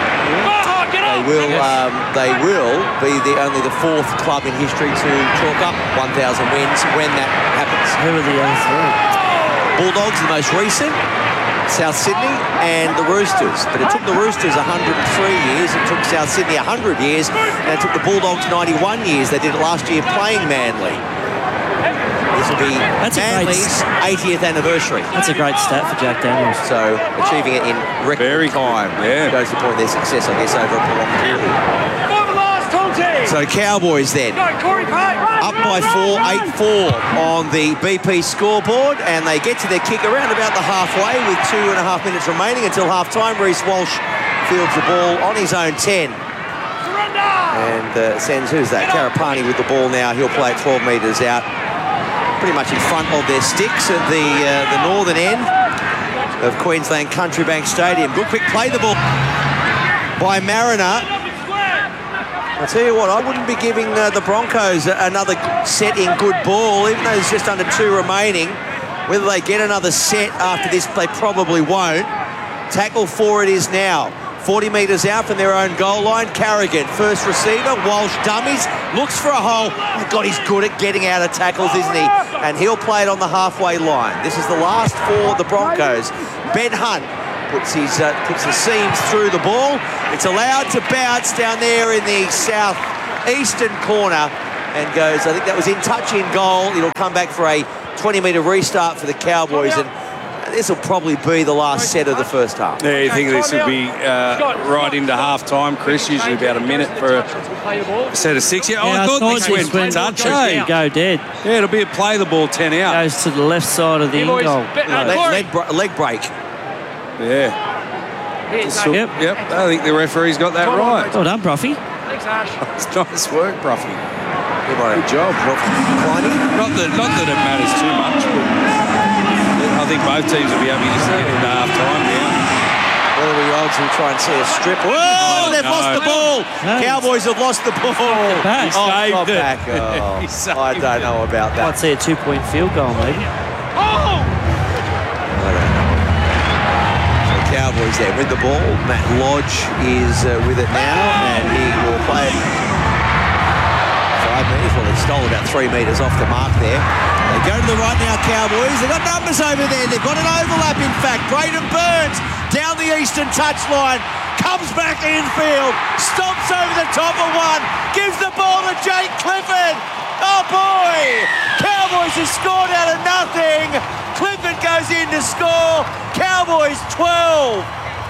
They will be only the 4th club in history to chalk up 1,000 wins when that happens. Who are the other 3? Bulldogs, the most recent, South Sydney, and the Roosters. But it took the Roosters 103 years, it took South Sydney 100 years, and it took the Bulldogs 91 years. They did it last year playing Manly. This will be Manly's 80th anniversary. That's a great stat for Jack Daniels. So achieving it in record time. Yeah. Goes to point their success, I guess, over a prolonged period. So Cowboys then up by 4, 8-4 on the BP scoreboard, and they get to their kick around about the halfway with 2.5 minutes remaining until half-time. Reece Walsh fields the ball on his own 10. And sends, who's that? Karapani with the ball now. He'll play it 12 metres out. Pretty much in front of their sticks at the northern end of Queensland Country Bank Stadium. Good quick play the ball by Mariner. I'll tell you what, I wouldn't be giving the Broncos another set in good ball, even though there's just under 2 remaining. Whether they get another set after this, they probably won't. Tackle for it is now 40 metres out from their own goal line. Carrigan, first receiver. Walsh dummies, looks for a hole. Oh God, he's good at getting out of tackles, isn't he? And he'll play it on the halfway line. This is the last for the Broncos. Ben Hunt puts the seams through the ball. It's allowed to bounce down there in the southeastern corner and goes, I think that was in touch in goal. It'll come back for a 20-metre restart for the Cowboys, and this will probably be the last set of the first half. Yeah, you think this will be right into half-time, Chris? Usually about a minute for a set of 6. Yeah, I thought this went touch, eh? Go dead. Yeah, it'll be a play the ball 10 out. Goes to the left side of the in goal. Leg break. Yeah. Yep, I think the referee's got that right. Well done, Bruffy. Thanks, Ash. It's nice work, Bruffy. Good job, Kleiny. Not that it matters too much, but I think both teams will be happy to see it in half-time now. What are the odds we'll try and see a strip? Whoa, they've lost the ball. No. Cowboys have lost the ball. Back. Not back. Oh, I don't know about that. I'd see a 2-point field goal, maybe. Cowboys there with the ball. Matt Lodge is with it now, and he will play it 5 metres. Well, he stole about 3 metres off the mark there. They go to the right now, Cowboys. They've got numbers over there. They've got an overlap, in fact. Braden Burns down the eastern touchline. Comes back infield. Stomps over the top of one. Gives the ball to Jake Clifford. Oh, boy. Cowboys have scored out of nothing. Clifford goes in to score. Cowboys 12.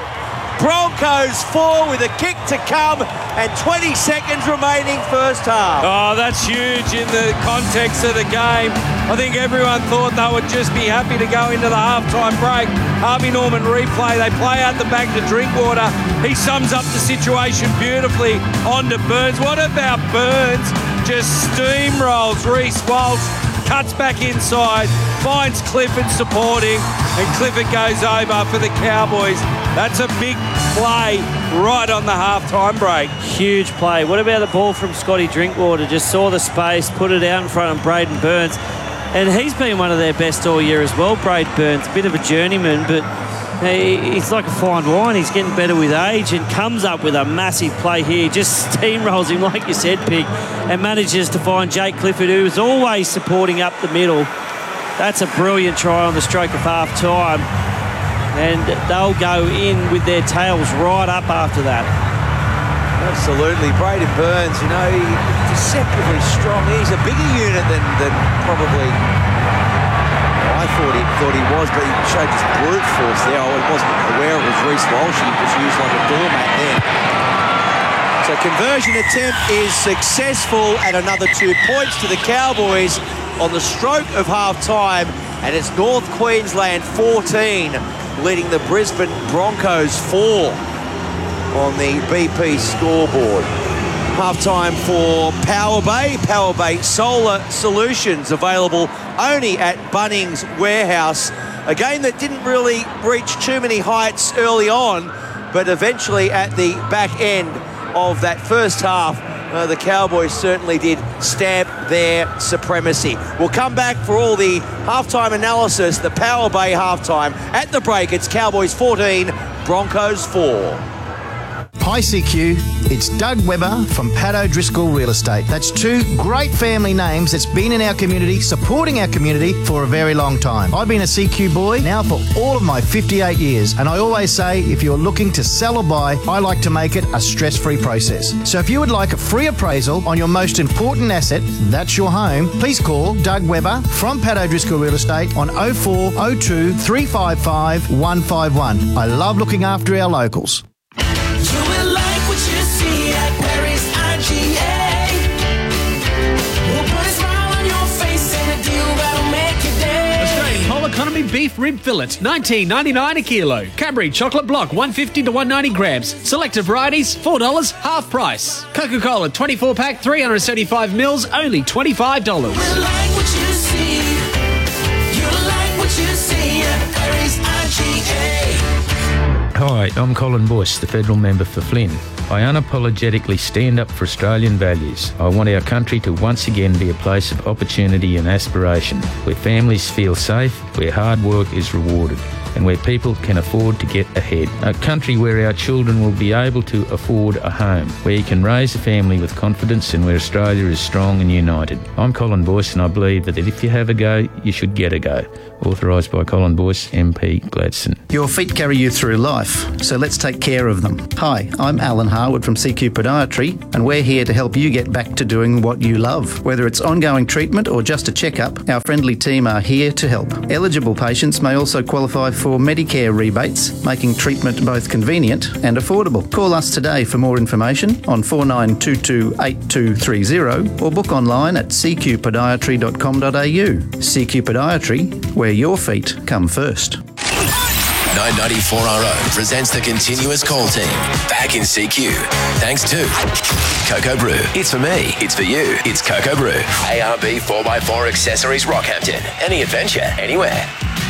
Broncos 4 with a kick to come and 20 seconds remaining first half. Oh, that's huge in the context of the game. I think everyone thought they would just be happy to go into the halftime break. Harvey Norman replay. They play out the back to Drinkwater. He sums up the situation beautifully onto Burns. What about Burns? Just steamrolls Reece Walsh. Cuts back inside, finds Clifford supporting, and Clifford goes over for the Cowboys. That's a big play right on the half-time break. Huge play. What about the ball from Scotty Drinkwater? Just saw the space, put it out in front of Braden Burns. And he's been one of their best all year as well, Braden Burns. A bit of a journeyman, but he's like a fine wine. He's getting better with age and comes up with a massive play here. Just steamrolls him, like you said, Pig, and manages to find Jake Clifford, who is always supporting up the middle. That's a brilliant try on the stroke of half-time. And they'll go in with their tails right up after that. Absolutely. Braden Burns, you know, deceptively strong. He's a bigger unit than probably I thought he was, but he showed just brute force there. I wasn't aware it was Reece Walsh. He was used like a doormat there. So conversion attempt is successful, and another 2 points to the Cowboys on the stroke of half-time, and it's North Queensland 14 leading the Brisbane Broncos 4 on the BP scoreboard. Half-time for Power Bay Solar Solutions, available only at Bunnings Warehouse. A game that didn't really reach too many heights early on, but eventually at the back end of that first half, the Cowboys certainly did stamp their supremacy. We'll come back for all the halftime analysis, the Power Bay halftime. At the break, it's Cowboys 14, Broncos 4. Hi CQ, it's Doug Webber from Pat O'Driscoll Real Estate. That's 2 great family names that's been in our community, supporting our community for a very long time. I've been a CQ boy now for all of my 58 years, and I always say if you're looking to sell or buy, I like to make it a stress-free process. So if you would like a free appraisal on your most important asset, that's your home, please call Doug Webber from Pat O'Driscoll Real Estate on 0402 355 151. I love looking after our locals. You will like what you see at Perry's IGA. We'll put a smile on your face and a deal that'll make your day. Australian Whole Economy Beef Rib Fillet, $19.99 a kilo. Cadbury Chocolate Block, 150 to 190 grams. Selected varieties, $4, half price. Coca-Cola 24-pack, 375 mils, only $25. You will like what you see. You will like what you see at Perry's IGA. Hi, I'm Colin Boyce, the federal member for Flynn. I unapologetically stand up for Australian values. I want our country to once again be a place of opportunity and aspiration, where families feel safe, where hard work is rewarded. and where people can afford to get ahead. A country where our children will be able to afford a home, where you can raise a family with confidence and where Australia is strong and united. I'm Colin Boyce, and I believe that if you have a go, you should get a go. Authorised by Colin Boyce, MP, Gladstone. Your feet carry you through life, so let's take care of them. Hi, I'm Alan Harwood from CQ Podiatry, and we're here to help you get back to doing what you love. Whether it's ongoing treatment or just a checkup, our friendly team are here to help. Eligible patients may also qualify for Medicare rebates, making treatment both convenient and affordable. Call us today for more information on 49228230 or book online at cqpodiatry.com.au. CQ Podiatry, where your feet come first. 994RO presents the continuous call team. Back in CQ. Thanks to Cocoa Brew. It's for me. It's for you. It's Cocoa Brew. ARB 4x4 Accessories Rockhampton. Any adventure, anywhere.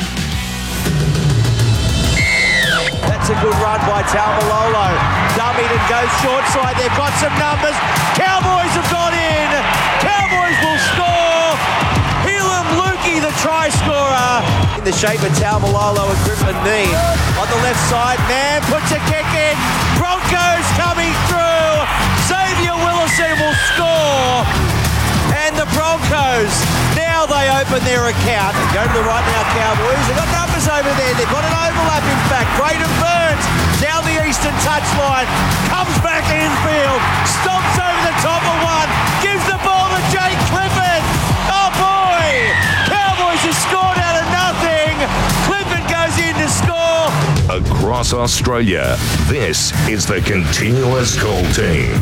That's a good run by Taumalolo. Dummied and goes short side. They've got some numbers. Cowboys have got in. Cowboys will score. Helam Lukey, the try scorer. In the shape of Taumalolo and Griffin Knee. On the left side, man puts a kick in. Broncos coming through. Xavier Willison will score. And the Broncos, now they open their account. Go to the right now, Cowboys. They've got numbers over there. They've got an overlap, in fact. Braden Burns down the eastern touchline. Comes back infield. Stomps over the top of one. Gives the ball to Jake Clifford. Oh, boy. Cowboys have scored out of nothing. Clifford goes in to score. Across Australia, this is the Continuous Call Team.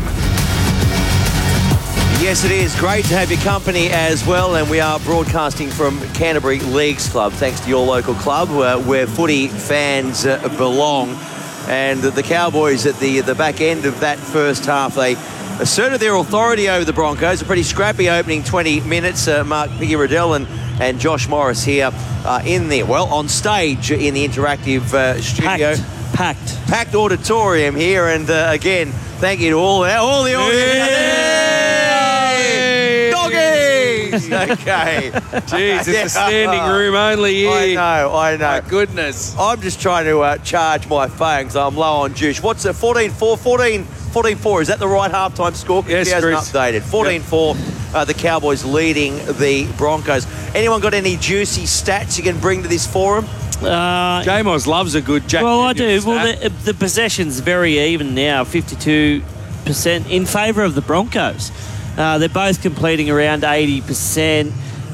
Yes, it is. Great to have your company as well, and we are broadcasting from Canterbury Leagues Club, thanks to your local club, where footy fans belong. And the Cowboys at the back end of that first half, they asserted their authority over the Broncos. A pretty scrappy opening 20 minutes. Mark Piggy Riddell and Josh Morris here in there. Well, on stage in the interactive studio. Packed auditorium here, and again, thank you to all the audience. Okay. Jeez, it's a standing room only here. I know. My goodness. I'm just trying to charge my phone because I'm low on juice. What's it? 14-4? Is that the right halftime score? Yes, it hasn't Chris. updated. 14-4, the Cowboys leading the Broncos. Anyone got any juicy stats you can bring to this forum? Jamos loves a good Jack. Well, I do. Daniels Well, stat. the possession's very even now, 52% in favour of the Broncos. They're both completing around 80%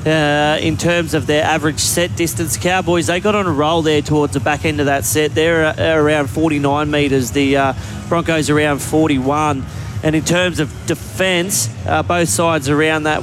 in terms of their average set distance. Cowboys, they got on a roll there towards the back end of that set. They're around 49 metres. The Broncos around 41. And in terms of defence, both sides around that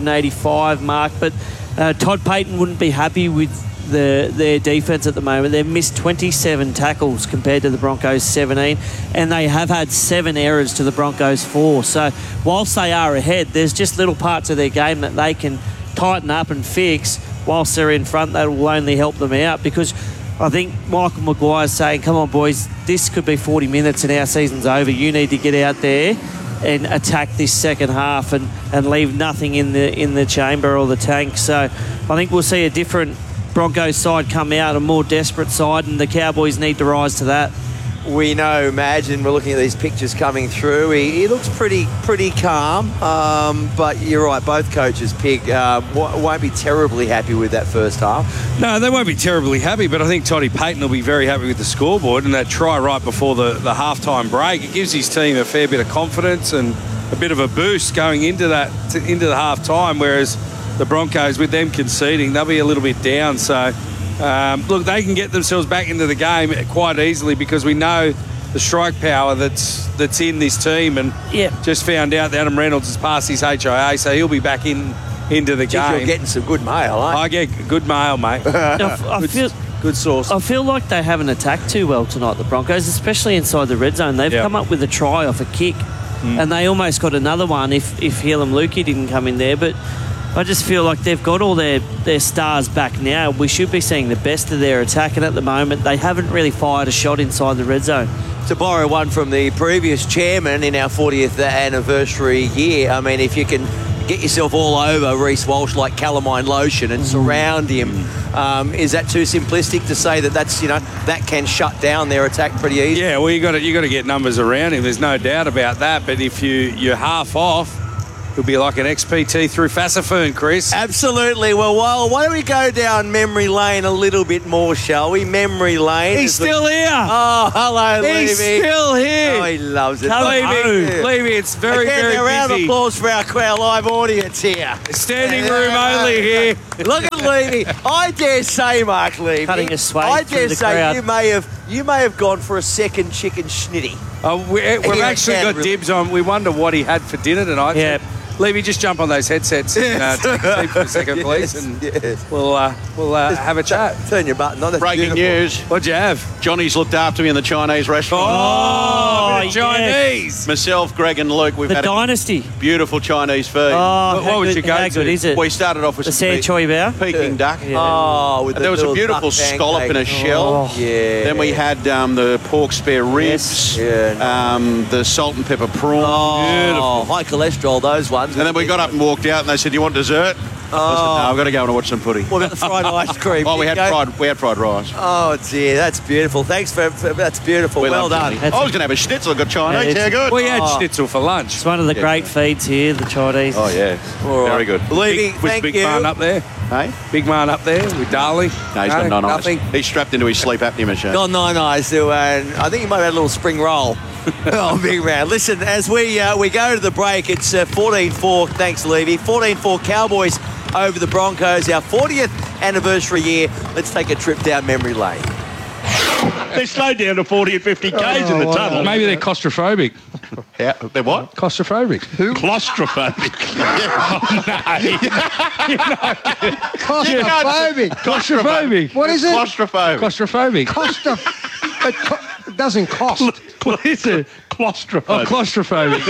185 mark. But Todd Payton wouldn't be happy with their defence at the moment. They've missed 27 tackles compared to the Broncos 17, and they have had 7 errors to the Broncos 4. So whilst they are ahead, there's just little parts of their game that they can tighten up and fix whilst they're in front. That will only help them out, because I think Michael Maguire's saying, come on boys, this could be 40 minutes and our season's over. You need to get out there and attack this second half and leave nothing in the chamber or the tank. So I think we'll see a different Broncos side come out, a more desperate side, and the Cowboys need to rise to that. We know Madge, and we're looking at these pictures coming through. He looks pretty calm, but you're right, both coaches, Pig, won't be terribly happy with that first half. No, they won't be terribly happy, but I think Toddy Payton will be very happy with the scoreboard and that try right before the halftime break. It gives his team a fair bit of confidence and a bit of a boost going into the halftime, whereas the Broncos, with them conceding, they'll be a little bit down. So, look, they can get themselves back into the game quite easily, because we know the strike power that's in this team, and just found out that Adam Reynolds has passed his HIA, so he'll be back into the game. You're getting some good mail, aren't you? I get good mail, mate. Good source. I feel like they haven't attacked too well tonight, the Broncos, especially inside the red zone. They've come up with a try off a kick, and they almost got another one if Helam Lukey didn't come in there, but I just feel like they've got all their stars back now. We should be seeing the best of their attack, and at the moment they haven't really fired a shot inside the red zone. To borrow one from the previous chairman in our 40th anniversary year, I mean, if you can get yourself all over Reece Walsh like calamine lotion and surround him. Is that too simplistic to say that's that can shut down their attack pretty easily? Yeah, well, you got to get numbers around him. There's no doubt about that. But if you're half off, it'll be like an XPT through Fassifern, Chris. Absolutely. Well, why don't we go down memory lane a little bit more, shall we? Memory lane. He's still here. Oh, hello, Levy. He's still here. Oh, he loves it. Levy, it's very, very a round of busy. applause for our live audience here. Standing room only here. Look at Levy. I dare say, Mark Levy. Cutting a sway I through dare the say crowd. you may have gone for a second chicken schnitty. We've actually got dibs on. We wonder what he had for dinner tonight. Yeah. Levy, just jump on those headsets and take a seat for a second, please, and we'll have a chat. Turn your button on. Breaking news. What'd you have? Johnny's looked after me in the Chinese restaurant. Oh, Chinese. Myself, Greg and Luke, we've The had Dynasty. a beautiful Chinese food. Oh, What would you go how to? good is it? We started off with The some San Choi Bao? Peking duck. Yeah. Oh, with And the there was a little beautiful duck scallop in a pancake. shell. Oh, yeah. Then we had the pork spare ribs, the salt and pepper prawn. Oh, high cholesterol, those ones. And then we got up and walked out, and they said, "Do you want dessert?" I said, "No, I've got to go and watch some footy." What about the fried ice cream? Oh, we had fried rice. Oh dear, that's beautiful. Thanks for that's beautiful. We Well love done. Johnny. I was going to have a schnitzel, got Chinese. Yeah, How good? We had schnitzel for lunch. It's one of the great feeds here, the Chinese. Oh yeah, All right. very good. Levy, Was thank Big you. Man up there? Hey, Big Man up there with Darley? no, he's got nothing. He's strapped into his sleep apnea machine. Gone 9 eyes to, and I think he might have had a little spring roll. Oh, big man. Listen, as we go to the break, it's 14-4, thanks, Levy. 14-4 Cowboys over the Broncos, our 40th anniversary year. Let's take a trip down memory lane. They slowed down to 40 or 50 Ks in the tunnel. Maybe they're claustrophobic. They're what? Claustrophobic. Who? Claustrophobic. Claustrophobic. Claustrophobic. What is it? Claustrophobic. It doesn't cost. What is it? Claustrophobic. Claustrophobic.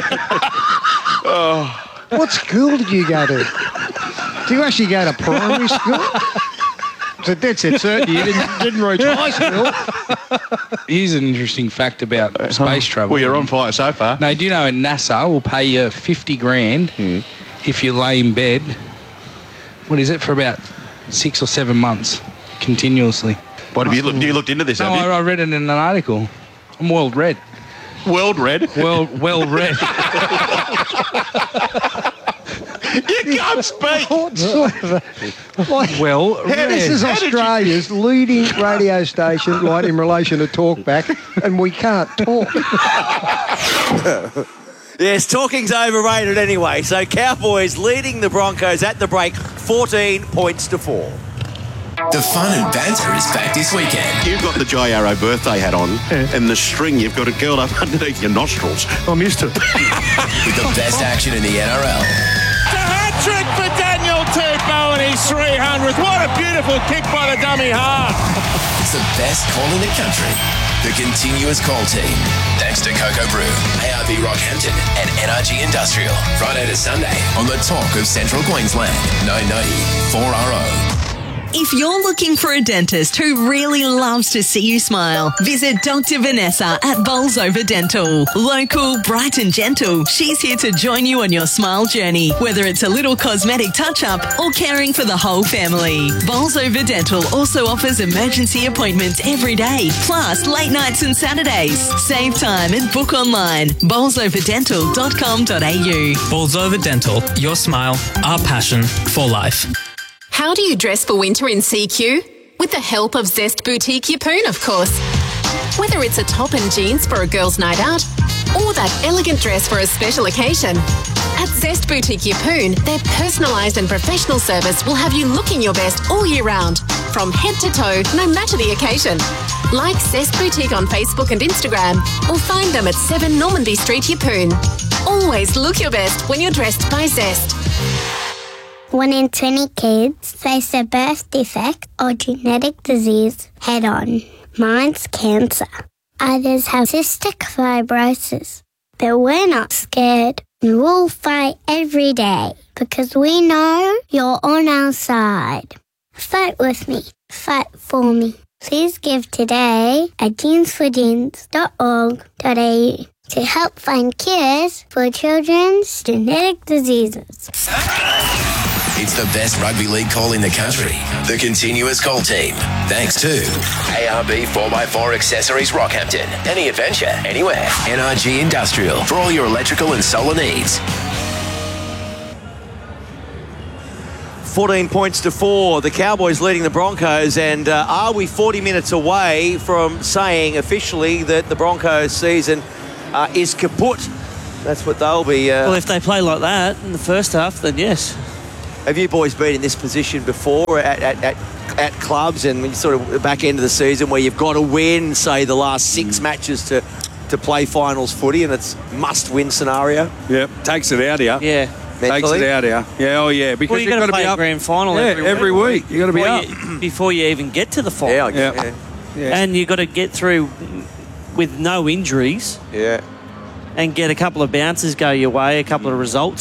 What school did you go to? Do you actually go to primary school? So that's it, certainly. You didn't reach high school. Here's an interesting fact about space travel. Well, you're on fire so far. No, do you know NASA will pay you 50 grand if you lay in bed, what is it, for about 6 or 7 months continuously. What have you looked? You looked into this? No, have you? I read it in an article. I'm world read. World read? Well read. You can't speak. What sort of Well read. This is Australia's leading radio station, right, in relation to talkback, and we can't talk. Yes, talking's overrated anyway. So Cowboys leading the Broncos at the break, 14 points to 4. The fun and banter is back this weekend. You've got the Jai Arrow birthday hat on, and the string you've got it curled up underneath your nostrils. I'm used to it. With the best action in the NRL. The hat-trick for Daniel Tupou and his 300th. What a beautiful kick by the dummy half. It's the best call in the country. The continuous call team. Thanks to Cocoa Brew, ARB Rockhampton and NRG Industrial. Friday to Sunday on the talk of Central Queensland. 990 4RO. If you're looking for a dentist who really loves to see you smile, visit Dr. Vanessa at Bolsover Dental. Local, bright and gentle, she's here to join you on your smile journey, whether it's a little cosmetic touch-up or caring for the whole family. Bolsover Dental also offers emergency appointments every day, plus late nights and Saturdays. Save time and book online. bolsoverdental.com.au. Bolsover Dental, your smile, our passion for life. How do you dress for winter in CQ? With the help of Zest Boutique Yeppoon, of course. Whether it's a top and jeans for a girl's night out or that elegant dress for a special occasion, at Zest Boutique Yeppoon, their personalised and professional service will have you looking your best all year round, from head to toe, no matter the occasion. Like Zest Boutique on Facebook and Instagram, or find them at 7 Normanby Street, Yeppoon. Always look your best when you're dressed by Zest. 1 in 20 kids face a birth defect or genetic disease head-on. Mine's cancer. Others have cystic fibrosis. But we're not scared. And we'll fight every day because we know you're on our side. Fight with me. Fight for me. Please give today at jeansforjeans.org.au. to help find cures for children's genetic diseases. It's the best rugby league call in the country. The Continuous Call Team. Thanks to ARB 4x4 Accessories Rockhampton. Any adventure, anywhere. NRG Industrial for all your electrical and solar needs. 14 points to 4. The Cowboys leading the Broncos. And are we 40 minutes away from saying officially that the Broncos season is kaput? That's what they'll be. Well, if they play like that in the first half, then yes. Have you boys been in this position before at clubs and sort of back end of the season where you've got to win, say, the last 6 matches to play finals footy, and it's must-win scenario? Yep, takes it out of you. Yeah. Takes it out of you. Yeah, oh yeah. Because you've got to play a grand final every week. You've got to be up. Before you even get to the final. Yeah. And you've got to get through with no injuries. Yeah. And get a couple of bounces go your way, a couple of results